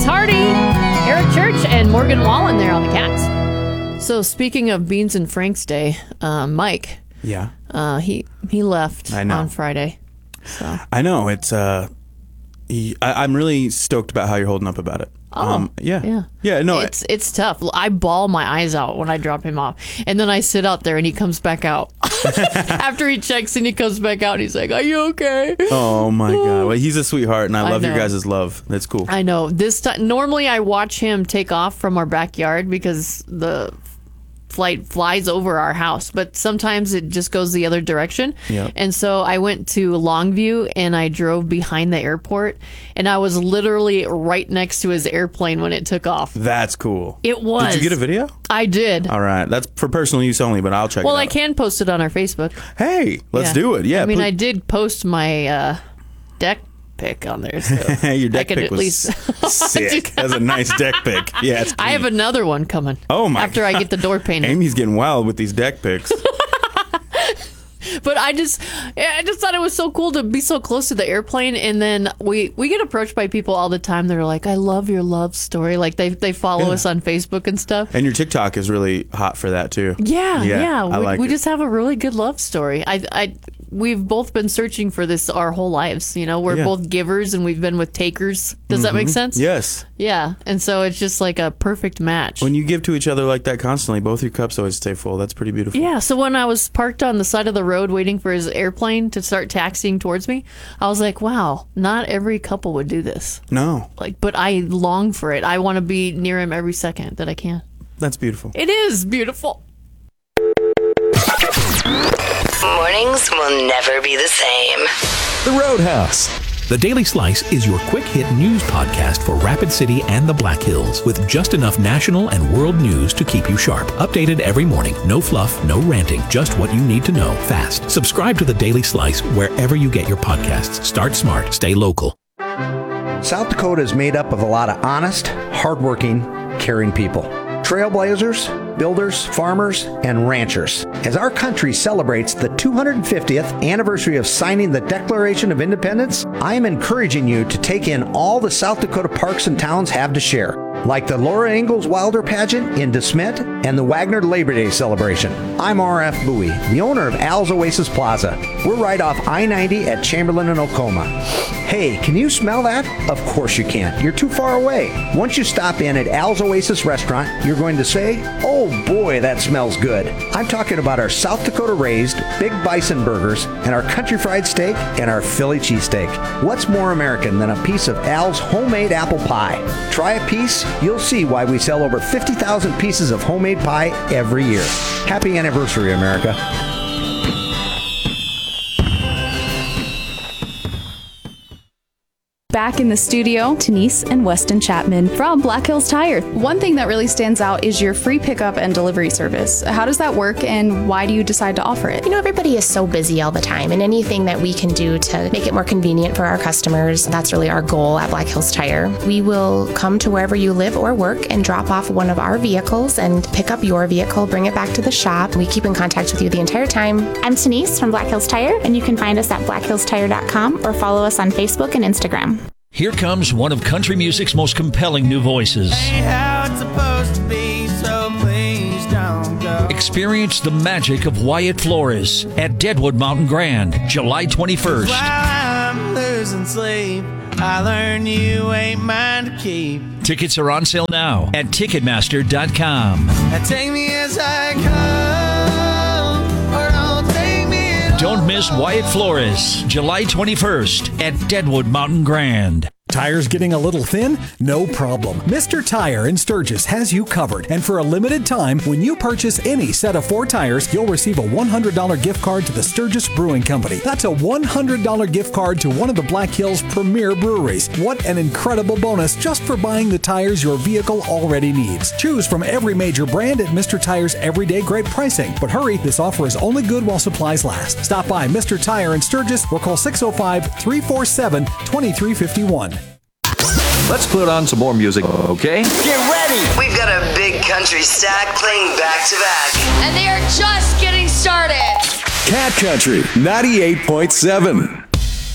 It's Hardy, Eric Church, and Morgan Wallen there on the Cats. So speaking of Beans and Frank's Day, Mike. Yeah. He left on Friday. So. I know. It's I'm really stoked about how you're holding up about it. Yeah. No, it's tough. I bawl my eyes out when I drop him off, and then I sit out there, and he comes back out after he checks, and he comes back out, and he's like, "Are you okay?" Oh my God! Well, he's a sweetheart, and I love your guys' love. That's cool. I know. This time, normally I watch him take off from our backyard because the flight flies over our house, but sometimes it just goes the other direction. Yep. And so I went to Longview and I drove behind the airport, and I was literally right next to his airplane when it took off. That's cool. It was. Did you get a video? I did. All right. That's for personal use only, but I'll check it out. Well, I can post it on our Facebook. Hey, let's do it. Yeah. I mean, I did post my deck pic on there. So your deck pic at was least sick. That's a nice deck pic. Yeah, it's I have another one coming. Oh my! After I get the door painted. Amy's getting wild with these deck pics. But I just thought it was so cool to be so close to the airplane, and then we get approached by people all the time. They're like, "I love your love story." Like they follow us on Facebook and stuff. And your TikTok is really hot for that too. Yeah. We just have a really good love story. We've both been searching for this our whole lives. You know, we're both givers and we've been with takers. Does that make sense? Yes. Yeah. And so it's just like a perfect match. When you give to each other like that constantly, both your cups always stay full. That's pretty beautiful. Yeah. So when I was parked on the side of the road waiting for his airplane to start taxiing towards me, I was like, wow, not every couple would do this. No. But I long for it. I want to be near him every second that I can. That's beautiful. It is beautiful. Mornings will never be the same. The Roadhouse. The Daily Slice is your quick-hit news podcast for Rapid City and the Black Hills, with just enough national and world news to keep you sharp. Updated every morning. No fluff, no ranting, just what you need to know fast. Subscribe to the Daily Slice wherever you get your podcasts. Start smart, stay local. South Dakota is made up of a lot of honest, hardworking, caring people. Trailblazers, builders, farmers, and ranchers. As our country celebrates the 250th anniversary of signing the Declaration of Independence, I am encouraging you to take in all the South Dakota parks and towns have to share, like the Laura Ingalls Wilder pageant in DeSmet and the Wagner Labor Day celebration. I'm R.F. Bowie, the owner of Al's Oasis Plaza. We're right off I-90 at Chamberlain and Oklahoma. Hey, can you smell that? Of course you can't. You're too far away. Once you stop in at Al's Oasis restaurant, you're going to say, oh boy, that smells good. I'm talking about our South Dakota raised Big Bison burgers and our country fried steak and our Philly cheesesteak. What's more American than a piece of Al's homemade apple pie? Try a piece, you'll see why we sell over 50,000 pieces of homemade pie every year. Happy anniversary, America. Back in the studio, Denise and Weston Chapman from Black Hills Tire. One thing that really stands out is your free pickup and delivery service. How does that work, and why do you decide to offer it? You know, everybody is so busy all the time, and anything that we can do to make it more convenient for our customers, that's really our goal at Black Hills Tire. We will come to wherever you live or work and drop off one of our vehicles and pick up your vehicle, bring it back to the shop. We keep in contact with you the entire time. I'm Denise from Black Hills Tire, and you can find us at blackhillstire.com or follow us on Facebook and Instagram. Here comes one of country music's most compelling new voices. Ain't how it's supposed to be, so please don't go. Experience the magic of Wyatt Flores at Deadwood Mountain Grand, July 21st. While I'm losing sleep, I learned you ain't mine to keep. Tickets are on sale now at Ticketmaster.com. Now take me as I come, or don't take me at all. Don't miss Wyatt Flores, July 21st at Deadwood Mountain Grand. Tires getting a little thin? No problem. Mr. Tire in Sturgis has you covered. And for a limited time, when you purchase any set of 4 tires, you'll receive a $100 gift card to the Sturgis Brewing Company. That's a $100 gift card to one of the Black Hills' premier breweries. What an incredible bonus just for buying the tires your vehicle already needs. Choose from every major brand at Mr. Tire's everyday great pricing. But hurry, this offer is only good while supplies last. Stop by Mr. Tire in Sturgis or call 605-347-2351. Let's put on some more music, okay? Get ready! We've got a big country stack playing back to back. And they are just getting started. Cat Country 98.7.